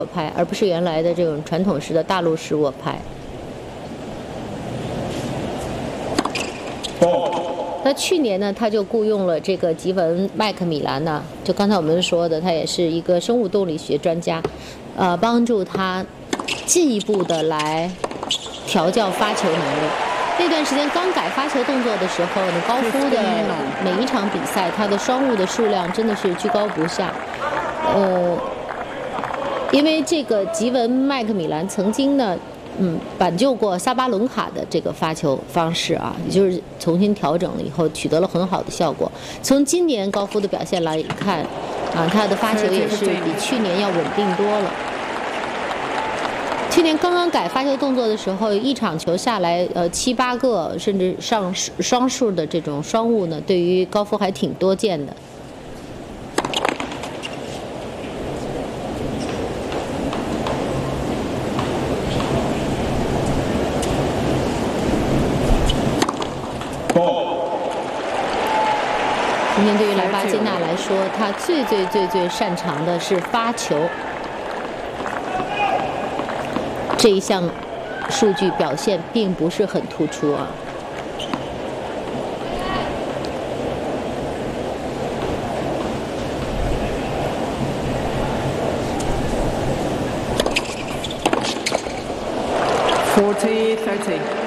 拍，而不是原来的这种传统式的大陆式握拍。那去年呢，他就雇佣了这个吉文麦克米兰呢，就刚才我们说的，他也是一个生物动力学专家，帮助他进一步的来调教发球能力。那段时间刚改发球动作的时候呢，高夫的每一场比赛，他的双误的数量真的是居高不下。因为这个吉文麦克米兰曾经呢，挽救过萨巴伦卡的这个发球方式啊，也就是重新调整了以后，取得了很好的效果。从今年高夫的表现来看，啊，他的发球也是比去年要稳定多了。去年刚刚改发球动作的时候，一场球下来，7、8个甚至上双数的这种双误呢，对于高夫还挺多见的。今天对于莱巴金娜来说，她最擅长的是发球。这一项数据表现并不是很突出啊。 40-30。